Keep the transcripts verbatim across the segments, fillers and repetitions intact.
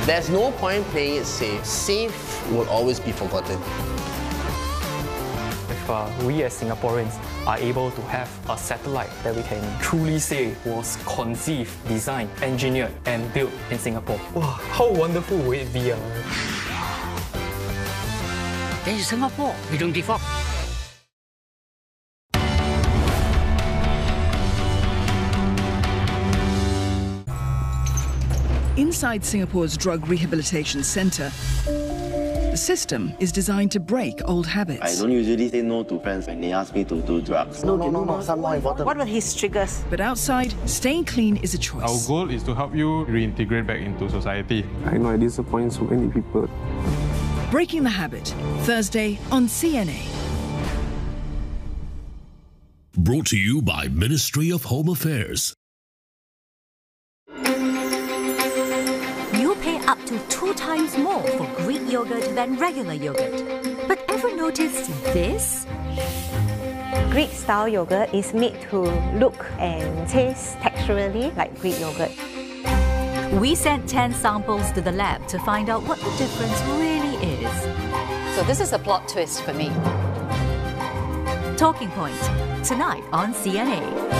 There's no point playing it safe. Safe will always be forgotten. If uh, we as Singaporeans are able to have a satellite that we can truly say was conceived, designed, engineered and built in Singapore, wow, how wonderful would it be? Uh? In Singapore, we don't give up. Inside Singapore's drug rehabilitation centre, the system is designed to break old habits. I don't usually say no to friends when they ask me to do drugs. No, no, no, no, some more important. What were his triggers? But outside, staying clean is a choice. Our goal is to help you reintegrate back into society. I know I disappoint so many people. Breaking the Habit, Thursday on C N A. Brought to you by Ministry of Home Affairs. You pay up to two times more for Greek yogurt than regular yogurt. But ever noticed this? Greek-style yogurt is made to look and taste texturally like Greek yogurt. We sent ten samples to the lab to find out what the difference really is. So this is a plot twist for me. Talking Point, tonight on C N A.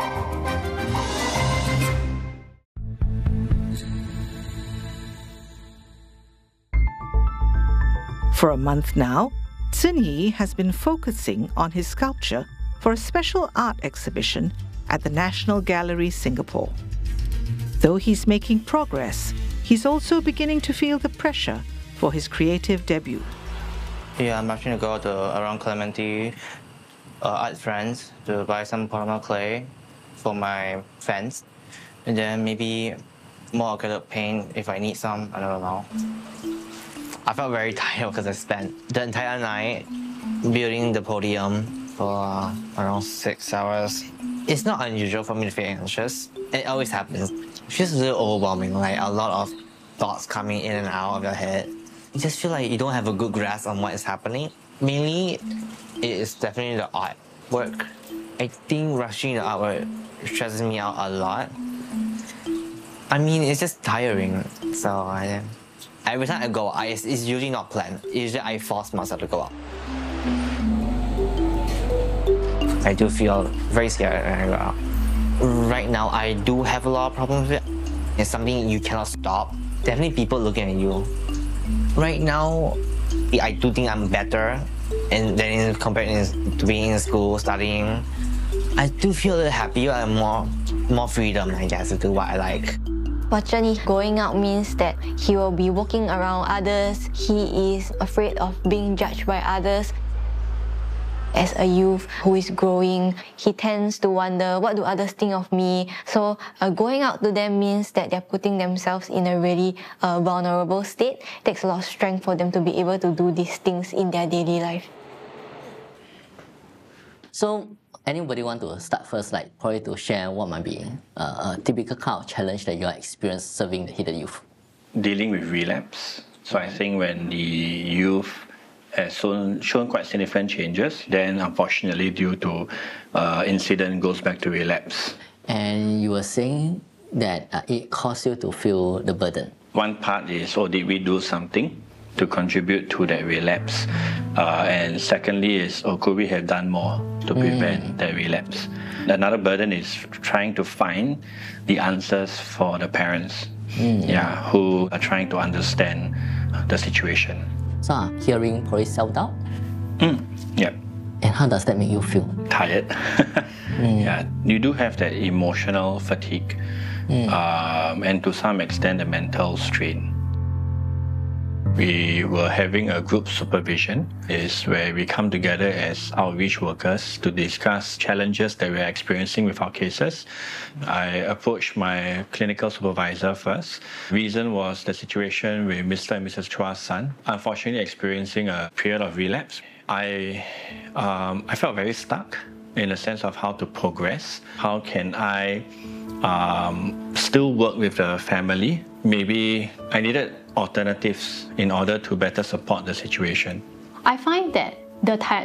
For a month now, Tsun Hee has been focusing on his sculpture for a special art exhibition at the National Gallery, Singapore. Though he's making progress, he's also beginning to feel the pressure for his creative debut. Yeah, I'm actually going to go to around Clementi uh, Art Friends to buy some polymer clay for my fence, and then maybe more acrylic paint if I need some. I don't know. I felt very tired because I spent the entire night building the podium for uh, around six hours. It's not unusual for me to feel anxious. It always happens. It feels a little overwhelming, like a lot of thoughts coming in and out of your head. You just feel like you don't have a good grasp on what is happening. Mainly, it is definitely the artwork. I think rushing the artwork stresses me out a lot. I mean, it's just tiring. So I, every time I go out, it's, it's usually not planned. Usually I force myself to go out. I do feel very scared when I go out. Right now, I do have a lot of problems with it. It's something you cannot stop. Definitely people looking at you. Right now, I do think I'm better and then compared to being in school, studying. I do feel a little happier and more, more freedom, I guess, to do what I like. For Zheng, going out means that he will be walking around others. He is afraid of being judged by others. As a youth who is growing, he tends to wonder, what do others think of me? So uh, going out to them means that they're putting themselves in a really uh, vulnerable state. It takes a lot of strength for them to be able to do these things in their daily life. So anybody want to start first, like probably to share what might be uh, a typical kind of challenge that you are experiencing serving the hidden youth? Dealing with relapse. So I think when the youth has shown, shown quite significant changes, then unfortunately due to uh, incident goes back to relapse. And you were saying that uh, it caused you to feel the burden. One part is, oh, did we do something to contribute to that relapse? Uh, and secondly is, oh, could we have done more to prevent mm. that relapse? Another burden is trying to find the answers for the parents, mm. yeah, who are trying to understand the situation. So uh, hearing probably self-doubt? Mm. Yeah. And how does that make you feel? Tired. mm. Yeah, you do have that emotional fatigue mm. um, and to some extent the mental strain. We were having a group supervision, is where we come together as outreach workers to discuss challenges that we're experiencing with our cases. I approached my clinical supervisor first. Reason was the situation with Mister and Missus Chua's son, unfortunately experiencing a period of relapse. I, um, I felt very stuck in the sense of how to progress. How can I um, still work with the family? Maybe I needed alternatives in order to better support the situation. I find that the